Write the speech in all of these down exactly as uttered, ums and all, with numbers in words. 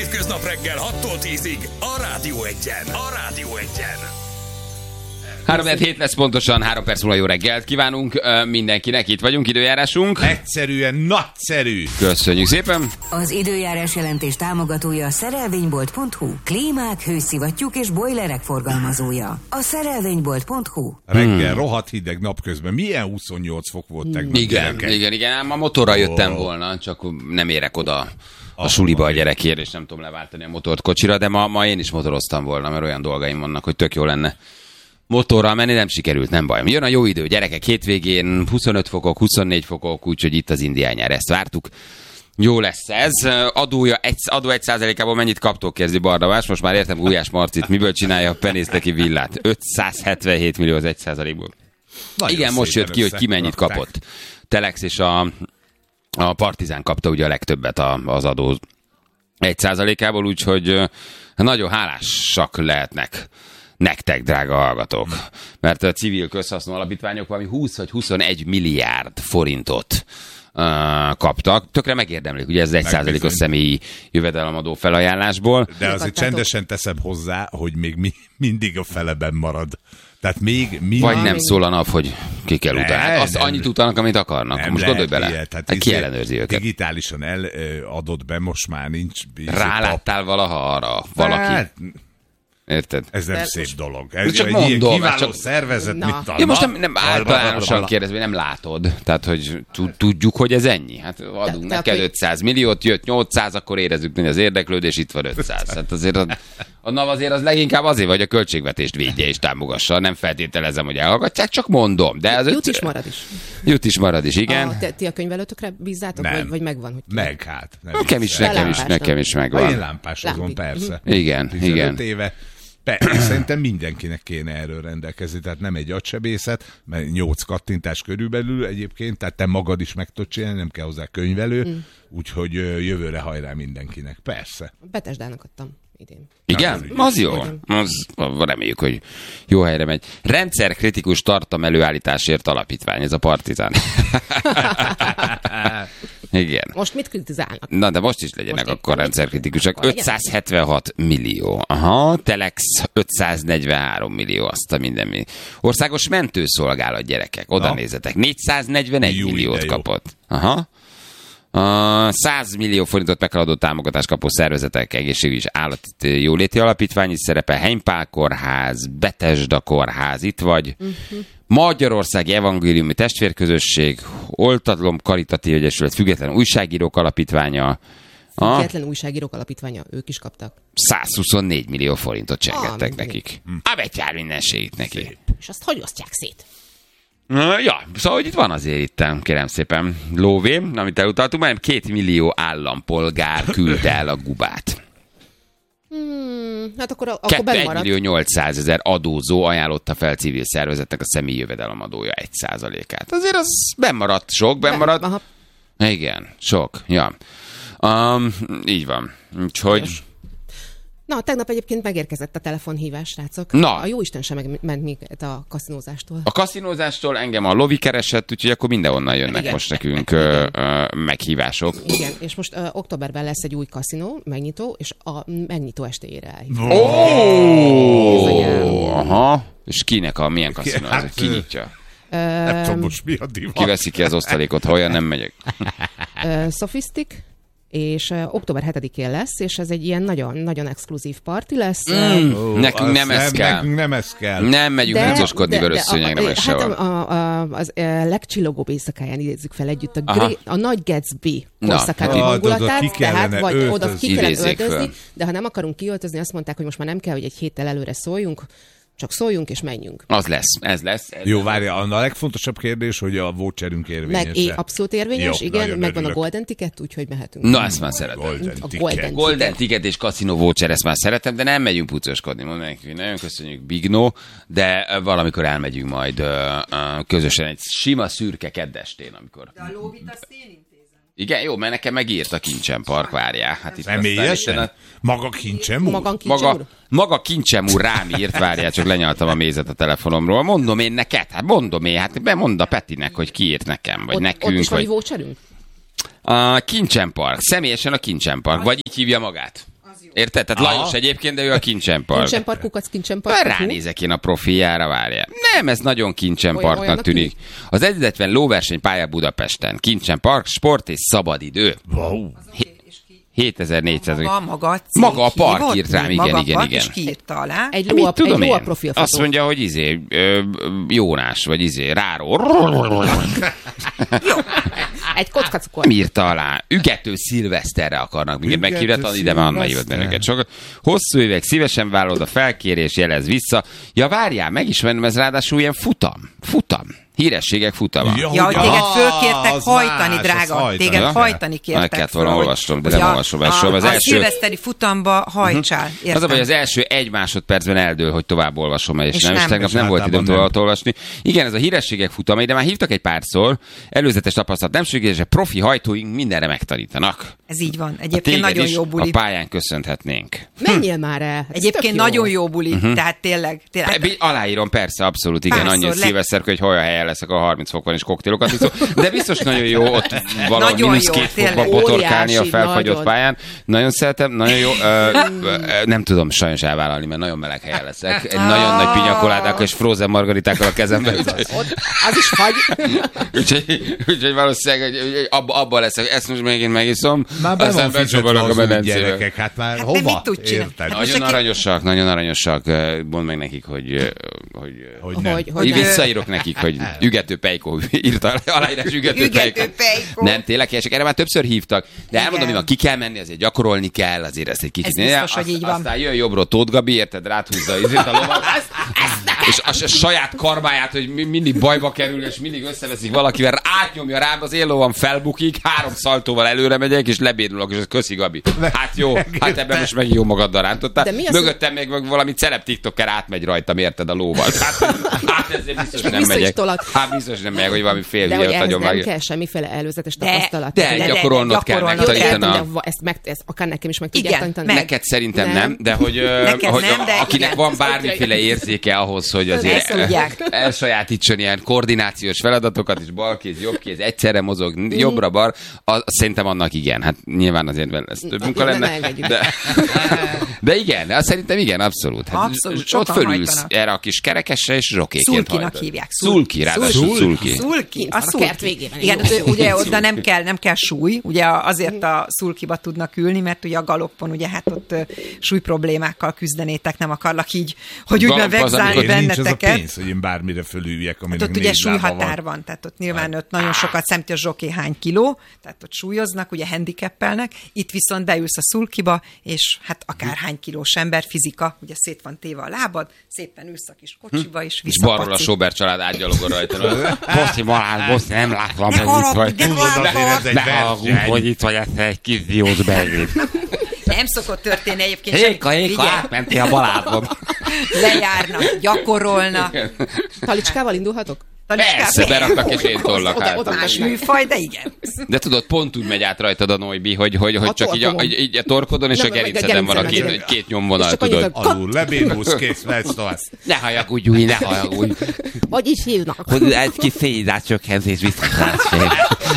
hétköznap reggel hattól tízig a Rádió Egyen. A Rádió Egyen. három hét lesz pontosan, három perc múlva jó reggelt kívánunk mindenkinek, itt vagyunk, időjárásunk. Egyszerűen nagyszerű. Köszönjük szépen. Az időjárás jelentés támogatója a szerelvénybolt pont hu. Klímák, hőszivattyúk és bojlerek forgalmazója. A szerelvénybolt pont hu. Reggel hmm. rohadt hideg napközben. Milyen huszonnyolc fok volt tegnap? Igen, gyerekek? igen, igen, ám a motorra jöttem oh. volna, csak nem érek oda a suliba a gyerekért, és nem tudom leváltani a motort kocsira, de ma, ma én is motoroztam volna, mert olyan dolgaim vannak, hogy tök jó lenne motorral menni, nem sikerült, nem baj. Jön a jó idő, gyerekek, hétvégén huszonöt fokok, huszonnégy fokok, úgyhogy itt az indián nyár, ezt vártuk. Jó lesz ez. Adója, egy, adó egy százalékából mennyit kaptok, kérdezi Bardavás. Most már értem Gulyás Marcit, miből csinálja a penészteki villát. ötszázhetvenhét millió az egy százalékból. Igen, most jött ki, hogy ki mennyit kapott. Telex és a, a Partizán kapta ugye a legtöbbet az adó egy százalékából, úgyhogy nagyon hálásak lehetnek nektek, drága hallgatók. Mert a civil közhasznú alapítványok valami húsz vagy huszonegy milliárd forintot uh, kaptak. Tökre megérdemlik, ugye ez egy százalékos személyi jövedelemadó felajánlásból. De azért csendesen teszem hozzá, hogy még mi, mindig a feleben marad. Tehát még mindig... Vagy nem szól a nap, hogy ki kell utalni. Hát azt annyit utalnak, amit akarnak. Nem most gondolj bele. Ilyet, hát ki ellenőrzi őket? Digitálisan eladott be, most már nincs... Ráláttál valaha arra valaki? Hát, érted? Ez nem de szép most... dolog. Ez csak egy mondom, ilyen kiváló csak... szervezet, Na. mit talán. Ja, most nem, nem általánosan kérdezve, nem látod. Tehát, hogy tudjuk, hogy ez ennyi. Hát adunk de, neked de, ötszáz milliót, jött nyolcszáz, akkor érezzük, hogy az érdeklődés, itt van ötszáz. Hát azért a, a NAV azért az leginkább azért, hogy a költségvetést védje és támogassa. Nem feltételezem, hogy elhallgatják, csak mondom. De az jut öt... is marad is. Jut is marad is, igen. A, te, ti a könyvelőtökre bízzátok, vagy, vagy megvan? Hogy meg, hát. Nem nekem is, nekem is, nekem is megvan. Én lámpásozom, persze. Igen, igen. Éve. Persze, szerintem mindenkinek kéne erről rendelkezni, tehát nem egy agysebészet, mert nyolc kattintás körülbelül egyébként, tehát te magad is meg tudod csinálni, nem kell hozzá könyvelő, mm. úgyhogy jövőre hajrá mindenkinek, persze. Betesdának adtam idén. Igen? Az jó. Az, reméljük, hogy jó helyre megy. Rendszerkritikus tartalom előállításért alapítvány, ez a Partizán. Igen. Most mit kritizálnak? Na, de most is legyenek most akkor rendszerkritikusak. ötszázhetvenhat millió. Aha, Telex ötszáznegyvenhárom millió, azt a minden millió. Országos mentőszolgálat, gyerekek, oda na. Nézzetek. négyszáznegyvenegy jó, milliót kapott. Aha. Uh, száz millió forintot meghaladó támogatást kapó szervezetek, egészségügyi és állati jóléti alapítvány is szerepel, Heimpál kórház, Betesda kórház, itt vagy, uh-huh. Magyarországi Evangéliumi Testvérközösség, Oltatlom Karitatív Egyesület, Független Újságírók Alapítványa. Független ah. Újságírók Alapítványa, ők is kaptak. százhuszonnégy millió forintot csengettek ah, nekik. Hm. A betyár mindenségét neki. Szép. És azt hogy osztják szét? Ja, szóval hogy itt van azért itt, kérem szépen, lóvé, amit elutaltunk, mert két millió állampolgár küldte el a gubát. Hmm, hát akkor, akkor egy millió nyolcszázezer adózó ajánlotta fel civil szervezetnek a személyi jövedelemadója egy százalékát. Azért az bennmaradt, sok bennmaradt. Aha. Igen, sok, ja. Um, így van, úgyhogy... Na, tegnap egyébként megérkezett a telefonhívás, srácok. Na. A jóisten sem megment minket a kaszinózástól. A kaszinózástól engem a lovi keresett, úgyhogy akkor mindenhonnan jönnek igen. most nekünk ö, ö, meghívások. Igen, és most ö, októberben lesz egy új kaszinó, megnyitó, és a megnyitó estéjére elhívjuk. Ó! Oh! Aha. És kinek a milyen kaszinó ez? Ki nyitja? Nem tudom most mi a divat. Ki veszi ki az osztalékot, ha olyan nem megyek. Sophistic. És uh, október hetedikén lesz, és ez egy ilyen nagyon, nagyon exkluzív parti lesz. Mm, oh, nekünk nem ez kell. Nekünk nem ez kell. Nem megyünk bucoskodni vörösszőnyegre, meg hát a, a, a, az a legcsillogóbb éjszakáján idézzük fel együtt a, Gré, a Nagy Gatsby korszakának hangulatát, tehát vagy öltözni. Oda ki kellene öltözni, de ha nem akarunk kiöltözni, azt mondták, hogy most már nem kell, hogy egy héttel előre szóljunk, csak szóljunk és menjünk. Az lesz, ez lesz. Ez jó, várja, a legfontosabb kérdés, hogy a voucherünk érvényes. Meg é, abszolút érvényes, jó, igen, megvan a Golden Ticket, úgyhogy mehetünk. Na, ezt már szeretem. Golden a Ticket. Golden, Golden Ticket és Casino Voucher, ezt már szeretem, de nem megyünk pucoskodni. Mondom neki, nagyon köszönjük, Bignó, de valamikor elmegyünk majd uh, uh, közösen egy sima szürke keddestén, amikor... De a lóvit azt én intézem. Igen, jó, mert nekem megírt a Kincsen Park, várjál. Hát itt személyesen? A... Maga Kincsen úr? Maga Kincsen maga, úr? maga Kincsen úr rám írt, várjál, csak lenyaltam a mézet a telefonomról. Mondom én neked, hát mondom én, hát bemond a Petinek, hogy ki írt nekem, vagy ott, nekünk. Ott is vagy... van voucherünk? A Kincsen Park, személyesen a Kincsen Park, vagy így hívja magát. Az Érted? Tehát Lajos egyébként, de ő a Kincsenpark. Kincsenpark, kukac, Kincsenpark. Ránézek én a profiára, várjál. Nem, ez nagyon Kincsenparknak tűnik. Az egyetlen lóverseny pálya Budapesten. Kincsenpark, sport és szabadidő. Wow. hétezer-négyszáz. Maga, maga, a maga a park írt rám, igen, maga igen, park, igen. És kiírta alá. Egy ló, Mit tudom egy ló a én? profil Azt mondja, hogy izé, ö, Jónás, vagy izé, Ráró. Jó. Egy kocka cukor. Írta alá. Ügető szilveszterre akarnak minket meghirdetni, de már onnan jött bennünket sokat. Hosszú évek, szívesen vállalod a felkérés, jelez vissza. Ja, várjál, megismerem, ez ráadásul ilyen futam. Futam. Hírességek futama. Ja, ja, hogy téged fölkértek hajtani, más, drága. hajtani. Téged Ja? hajtani kértek. Meg kellett volna föl, olvasnom, de hogy nem a- olvasom el a- soha. Az A első- szilveszteri futamba hajtsál. Az a baj, az első egy másodpercben eldől, hogy tovább olvasom el, és, És nem, és nem. tegnap És nem volt időm általában tovább nem. olvasni. Igen, ez a hírességek futamai, de már hívtak egy párszor, előzetes tapasztalat nem szükséges, és profi hajtóink mindenre megtanítanak. Ez így van. A Egyébként téged nagyon is jó a buli. pályán köszönhetnénk. Menjél már el. Ez Egyébként tök nagyon jó buli. Tehát tényleg. tényleg. Bi- Aláírom, persze, abszolút, igen, Párszor annyi le- szilveszter, hogy olyan helyen leszek, a harminc fok van és koktélokat iszom. De biztos nagyon jó ott valahol Nagyon mínusz jó, két fokban tényleg. botorkálni a Óriási, felfagyott nagyon. pályán. Nagyon szeretem, nagyon jó. Ö, ö, nem tudom sajnos elvállalni, mert nagyon meleg helyen leszek. Egy nagyon nagy pinyakoládákkal és frozen margaritákkal a kezemben. Úgyhogy, Ott, az is fagy. úgyhogy, úgyhogy valószínűleg hogy, hogy abba, abba leszek. Ezt most megint megiszom. Már be aztán van fizetve becsobolok a az új medencébe. gyerekek, hát már Hát hova? de mit tud csinálni? Érted? Hát Nagyon most aki- aranyosak, nagyon aranyosak. Mondd meg nekik, hogy... hogy Hogy nem. Hogy, Hogy hogy Én visszaírok nekik, hogy ügető pejkó, írta aláírás ügető Ügető pejkó. pejkó. Nem, tényleg helyesek, erre már többször hívtak, de elmondom, Igen. hogy van, ki kell menni, azért gyakorolni kell, azért ezt egy kicsit. Ez biztos, Azt- hogy így van. Aztán jön jobbról Tóth Gabi, érted, ráthúzza izét a lovat, és a, a saját karmáját, hogy mi- mindig bajba kerül, és mindig összeveszik valakivel, átnyomja rám, az én lovam felbukik, három szaltóval előre megyek, és lebénulok, és ez köszi Gabi. Hát jó, hát ebben most meg jó magaddal rántottál. De mi az, Mögöttem még valami celeb tiktoker átmegy rajtam, érted, a lóval. Hát, hát ezért biztos nem vissza is megyek. tolad. Hát biztos nem megyek, hogy valami fél De hogy hülye ehhez nagyon nem vágja. kell semmiféle előzetes De- tapasztalat. De, Tehát, de- gyakorolnod kell, gyakorolnod Jó, kell. értem, megtanítani. de va- ezt, meg, ezt akár nekem is meg tudják Igen, tanítani. meg. Neked szerintem nem, Nem. de hogy, ö, Neked hogy nem, de akinek igen. van bármiféle érzéke ahhoz, hogy azért Ezt tudják. elsajátítson ilyen koordinációs feladatokat, és balkéz, jobbkéz, egyszerre mozog, jobbra-bar, az, szerintem annak igen. Hát nyilván azért ez több munka Ne- ne lenne. engedjük. De, de igen, azt szerintem igen, abszolút. Hát, Abszolút, ott sokan fölülsz hajtanak. erre a kis kerekesre, és zsokéként Szulkinak hajtod. hívják. Szulki, ráadásul szulki. Szulki. Kint A van a szulki. kert végében, Igen, jó. az, ugye oda nem kell, nem kell súly, ugye azért a szulkiba tudnak ülni, mert ugye a galoppon, ugye hát ott ö, súly problémákkal küzdenétek, nem akarlak így, hogy úgy Galop az, vegzálni amikor Én nincs az a benneteket. pénz, hogy én bármire fölüljek, aminek Hát ott ugye négy lába súlyhatár van. van, tehát ott nyilván ott nagyon sokat szemti a zsoké hány kiló, tehát ott súlyoznak, ugye handicappelnek, itt viszont beülsz a szulkiba, és hát akár hány kilós ember, fizika, ugye szét van téve a lábad, szépen ülsz a kis kocsiba, és És balról a visszapaci. Sober család átgyalogol rajta. Boszti Marán, Boszti, nem látom, hogy itt haragudj, vagy. de Tudod, azért ez egy Ne haragudj, verseny. hogy itt vagy, ez egy kis diós belép. Nem szokott történni egyébként. Héka, semmi. héka, Figyelj, átmentél a baládon. lejárnak, gyakorolnak. Talicskával indulhatok? Talicskák- Persze, beraktak és én tollak Oda- át. oda- Más műfaj, de igen. De tudod, pont úgy megy át rajtad a Noibi, hogy, hogy, hogy A csak így a, torkomon. így a torkodon és Nem, a meg a gerinceden van a gerinceden, két, igen. két nyomvonal, És csak tudod. annyit, Alul, lebénulsz, kész, lesz tovább. Ne hallagudj, Gyuri, ne hallagudj. Hogy is hívnak? Hogy egy kis szénidátcsökkentés visszatárség.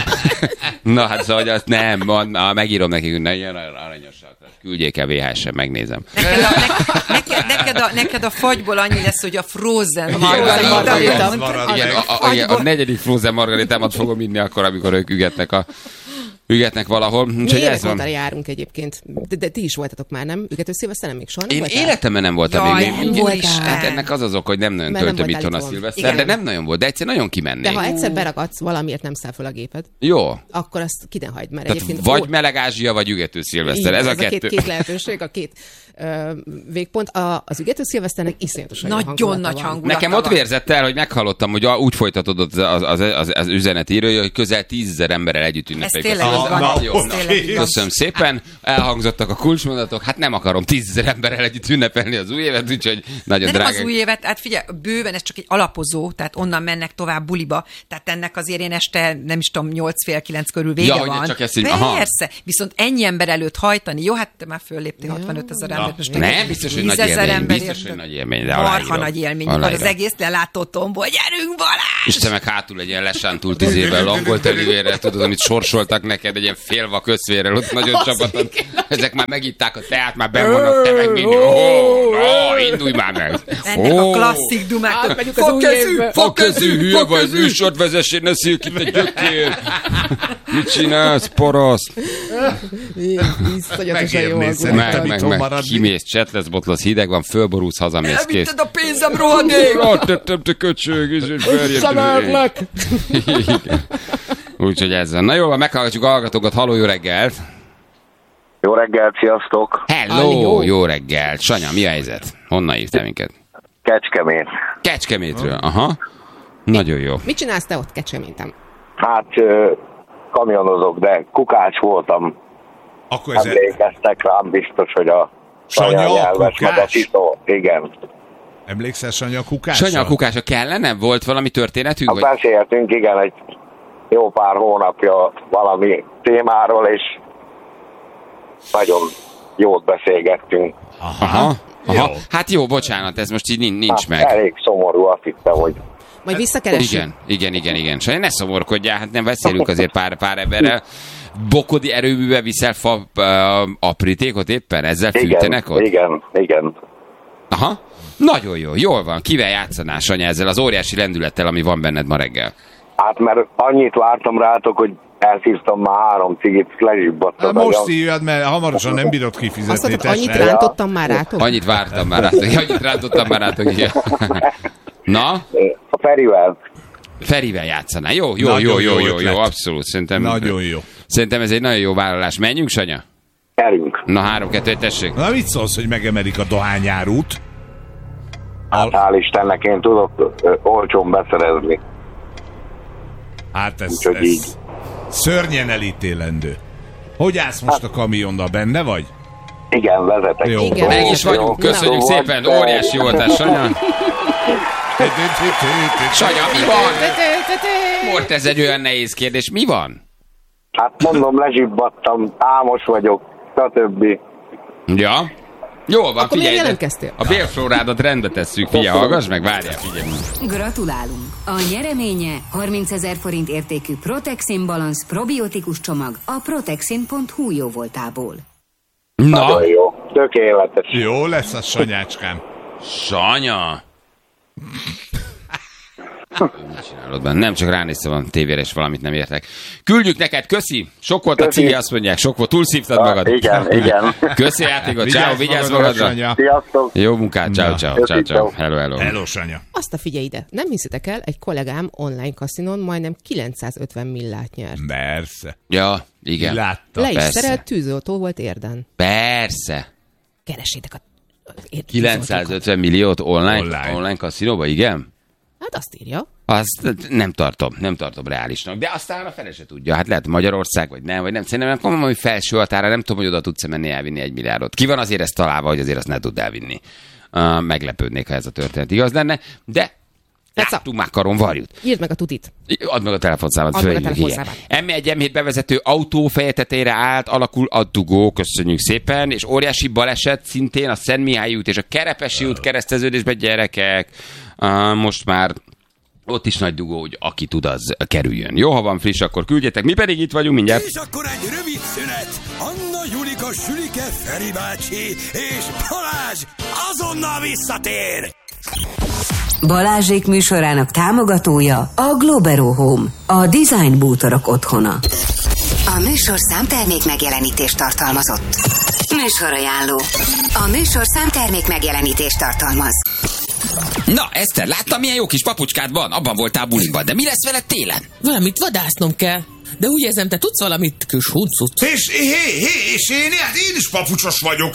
Na hát szóval, hogy azt nem, na, megírom nekik, hogy nagyon aranyosak. Küldjék el vé há es-en, megnézem. Neked a, ne, neked, neked, a, neked a fagyból annyi lesz, hogy a frozen Igen, margarita. margarita. Az marad Igen, meg. a, a, igen, a negyedik frozen margaritámat fogom inni akkor, amikor ők ügetnek a ügetnek valahol. Mi Úgyhogy évek ez van. óta járunk egyébként. De, de ti is voltatok már, nem? Ügető szilveszter nem még soha nem Én voltál? életemben nem voltam Jaj, még. nem Még- voltál. Hát ennek az az ok, hogy nem nagyon Mert nem töltöm voltál itthon a itthon. szilveszter, Igen. de nem nagyon volt, de egyszer nagyon De kimennék. ha egyszer beragadsz, valamiért nem száll fel a géped, Jó. akkor azt kiden hagyd, mert Tehát egyébként... vagy ó- meleg Ázsia, vagy ügető szilveszter. így, Ez a a kettő. két, két lehetőség, a két ö, végpont. A, az ügető szilveszternek iszonyatosan jó Nagyon hangulata nagy van. hangulata Nekem van. ott vérzett el, hogy meghallottam, hogy úgy folytatódott az, az, az, az üzenetírő, hogy közel tízezer emberrel együtt Ez ünnepeljük. tényleg a így van. na, Jó, Ez na. tényleg így van. Köszönöm szépen, elhangzottak a kulcsmondatok, hát nem akarom tízezer emberrel együtt ünnepelni az új évet, úgyhogy nagyon De nem drága. az új évet, hát figyelj, bőven ez csak egy alapozó, tehát onnan mennek tovább buliba, tehát ennek azért én este, nem is tudom, nyolc fél kilenc körül vége Ja, hogy van. csak ezt így- aha. Persze, viszont ennyi ember előtt hajtani, jó, hát te már fölléptél hatvanöt ezer embert. Most Nem, biztos, hogy nagy tízezer élmény, ember biztos, érted? hogy nagy élmény, de Marha aláírom. nagy élmény, mikor az Aláírom. egész lelátó tombol, gyerünk Balázs! És te meg hátul egy ilyen lesántult izével, langolt elivérrel, tudod, amit sorsoltak neked. neked egy ilyen félva közférrel, ott nagyon csapaton. Ezek már megitták a teát, már benn vannak, te meg mindig. Ó, ó, indulj már meg. Ennek a klasszik dumák. Fogkezű, fogkezű, hülye vagy, műsort vezessél, ne szélj ki, te gyökér. Mit csinálsz, paraszt? Iszonyatosan jó Megérnél Meg, meg, meg, kimész, csetlesz, botlasz, hideg van, fölborulsz, hazamész, kész. Elvitted a pénzem, rohadék! Eltettem, te köcsög, és Összeverlek! Úgyhogy ez van. Na jó, meghallgatjuk a hallgatókat. Halló, jó reggelt! Jó reggelt, sziasztok! Hello, jó. jó reggelt! Sanya, mi a helyzet? Honnan hívtál minket? Kecskemét. Kecskemétről, aha. Nagyon jó. Mit csinálsz te ott Kecskeméten? Hát kamionozok, de kukács voltam. Akkor ez Emlékeztek rám biztos, hogy a Sanya nyelves, meg a Kukás? titó. Igen. Emlékszel Sanya Kukása? Sanya, a kukása kellene? Volt valami történetünk? Hát Vagy... beszéltünk, igen, egy jó pár hónapja valami témáról, és nagyon jót beszélgettünk. Aha. Aha. Aha. Jó. Hát jó, bocsánat, ez most így nincs, nincs Hát, meg. elég szomorú, azt hittem, hogy Majd visszakeressük. Igen, igen, igen, igen. Sanya, ne szomorkodjál, hát nem beszélünk azért pár, pár emberrel. Bokodi erőművel viszel fa uh, aprítékot éppen? Ezzel fűtenek igen, ott? igen, igen. Aha. Nagyon jó, jól van. Kivel játszanál, Sanya, ezzel az óriási lendülettel, ami van benned ma reggel? Hát mert annyit vártam rátok, hogy elszívtam már három cigit, lezsibbadtam. Hát most ívjad, mert hamarosan nem bírod Azt kifizetni. mondtad, annyit tessék. rántottam már rátok? Annyit vártam már rátok, annyit rántottam már rátok, igen. Na? A Ferivel. Ferivel játszanál. Jó, jó, Nagyon jó, jó, jó jó, ötlet. jó, abszolút. Szerintem, Nagyon jó. Szerintem ez egy nagyon jó vállalás. Menjünk, Sanya? Erünk. Na, három, kettő, tessék. Na mit szólsz, hogy megemelik a dohányárút? Hát hál' Istennek én tudok ö, olcsón beszerezni. Hát ez, Úgyhogy így. ez szörnyen elítélendő. Hogy állsz most a kamionnal, benne vagy? Igen, vezetek. Jó. Igen. Meg is vagyunk. Jó. Köszönjük Jó. szépen. Óriási voltál, Sanya. Sanya, mi van? Most ez egy olyan nehéz kérdés. Mi van? Hát mondom, lezsibbadtam, álmos vagyok, stb. Ja. Jól van, Akkor miért figyelj. jelentkeztél? A bélflórádat rendbe tesszük. Figyelj, hallgass meg, várjál, figyelj. Gratulálunk! A nyereménye harmincezer forint értékű Protexin Balance probiotikus csomag a protexin pont hu jó voltából. Na, Nagyon jó, tökéletes. Jó lesz a Sanyácskám. Sanya. Mit csinálod benne? Nem csak ránéztem a tévére, és valamit nem értek. Küldjük neked, köszi! Sok volt a Köszi. cigi, azt mondják. Sok volt, túlszívtad magad. Igen, igen. Köszi a játékot, ciao, vigyázz magadra. Sanya. Sziasztok! Jó munkát, ciao, Na. ciao, Köszi, ciao, ciao. ciao. Hello, hello. Hello, Sanya. Azt a figyelj ide. Nem hiszitek el, egy kollégám online kaszinón majdnem kilencszázötven millát nyert. Persze. Ja, igen. Látta. Le is persze. szerelt tűzoltó volt érden. Persze. Keressétek a... a- kilencszázötven milliót online, Online. online, online kaszinóba, igen? Hát azt írja. Azt nem tartom, nem tartom reálisnak. De aztán a fele se tudja. Hát lehet Magyarország, vagy nem, vagy nem. Szerintem nem mondom, hogy felső határa, nem tudom, hogy oda tudsz menni elvinni egy milliárdot. Ki van azért ezt találva, hogy azért azt ne tud elvinni. Uh, meglepődnék, ha ez a történet igaz lenne. De láttunk már karon varjút. Írd meg a tutit. Add meg a telefonszámot. Add meg a följük, telefonszámot. igen. em egy em hét bevezető autó feje tetejére állt, alakul a dugó, köszönjük szépen, és óriási baleset szintén a Szentmihályi út és a Kerepesi út kereszteződésben, gyerekek. Uh, most már ott is nagy dugó, hogy aki tud, az kerüljön. Jó, ha van friss, akkor küldjetek. Mi pedig itt vagyunk mindjárt. És akkor egy rövid szünet. Anna, Julika, Sülike, Feri bácsi és Balázs azonnal visszatér. Balázsék műsorának támogatója a Globero Home, a design bútorok otthona. A műsor számtermék megjelenítést tartalmazott. Műsorajánló. A műsor számtermék megjelenítést tartalmaz. Na, Eszter, láttam, milyen jó kis papucskád van? Abban voltál buliban, de mi lesz veled télen? Valamit vadásznom kell. De úgy érzem, te tudsz valamit, kis huncut. És, hé, hé, és én, hát én is papucsos vagyok.